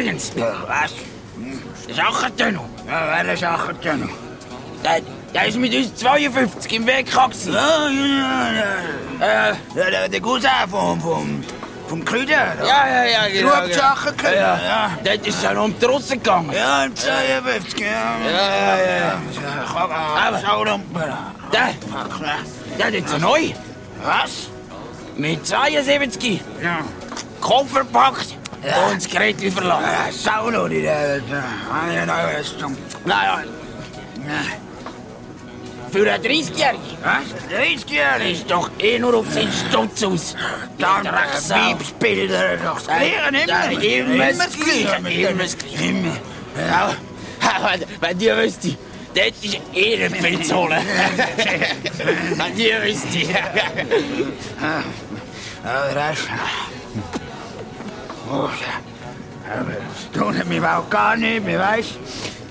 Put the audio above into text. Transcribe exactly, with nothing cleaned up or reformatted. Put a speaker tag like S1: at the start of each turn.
S1: Übrigens,
S2: Ja, was?
S1: der Schachentönno,
S2: Ja, welcher Schachentönno?
S1: der, der ist mit uns zweiundfünfzig im W K gewesen.
S2: Ja, ja, ja.
S1: Äh,
S2: Ja, der, der Cousin vom, vom, vom Krüder.
S1: ja, ja, ja, genau.
S2: Du hast Sachen können,
S1: ja,
S2: ja.
S1: ja. Dort ist es ja noch um die Russen gegangen.
S2: Ja, im zweiundfünfzig, ja.
S1: Ja, ja, ja.
S2: Aber... Schaulampen.
S1: Der, der hat jetzt neu.
S2: Was?
S1: Mit zweiundsiebzig.
S2: Ja.
S1: Koffer gepackt
S2: Ja.
S1: und das Gerät verlassen.
S2: Ja, Saulo, die da... da- Eine neue Rüstung.
S1: Naja,
S2: Ja.
S1: für einen dreißigjährigen
S2: Was? dreißigjährig?
S1: ist doch eh nur auf seinen Stutz aus.
S2: Dann
S1: Drecksau.
S2: Weibsbilder, doch das Lehren
S1: Ja,
S2: immer.
S1: immer das Gleiche, immer das Gleiche.
S2: Immer.
S1: Ja, wenn, wenn die wüsste, dort ist eh nicht viel zu holen. Wenn die wüsste.
S2: Aber das... Oh, aber das tut mir auch gar nicht mehr, weißt